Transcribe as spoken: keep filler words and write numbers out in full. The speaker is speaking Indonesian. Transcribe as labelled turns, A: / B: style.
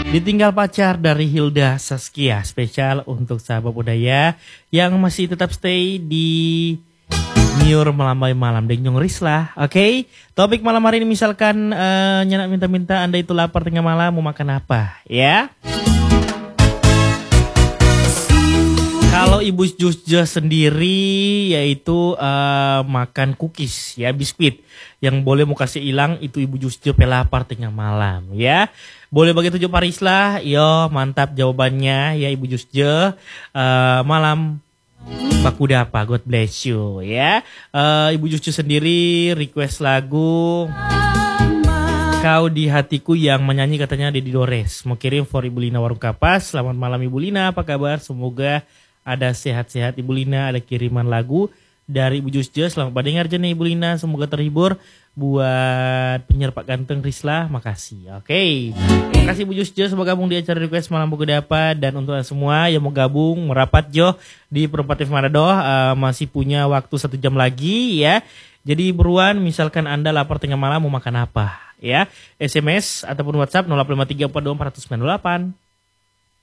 A: Ditinggal pacar dari Hilda Saskia, spesial untuk sahabat budaya yang masih tetap stay di Miur Melambai Malam Denyong Rislah. Oke, okay? Topik malam hari ini misalkan uh, nyenak minta-minta Anda itu lapar tengah malam mau makan apa, ya? Kalau Ibu Jusje sendiri yaitu uh, makan cookies ya, biskuit yang boleh mau kasih hilang itu Ibu Jusje pelapar tengah malam ya. Boleh bagi tujuh parislah, yo mantap jawabannya ya Ibu Jusje. Uh, malam baku dapa, God bless you ya. Uh, Ibu Jusje sendiri request lagu Kau di Hatiku yang menyanyi katanya Dedi Dores. Mau kirim for Ibu Lina Warung Kapas. Selamat malam Ibu Lina, apa kabar? Semoga ada sehat-sehat Ibu Lina, ada kiriman lagu dari Ibu Jusje. Selamat pada dengar nih Ibu Lina, semoga terhibur. Buat penyiar Pak Ganteng Rislah, makasih. Oke, okay. Makasih Ibu Jusje, semoga gabung di acara request malam buku dapat. Dan untuk semua yang mau gabung merapat jo di Perpatif Manado, uh, masih punya waktu satu jam lagi ya. Jadi buruan, misalkan Anda lapar tengah malam mau makan apa ya, S M S ataupun WhatsApp nol delapan lima tiga empat dua empat nol sembilan delapan.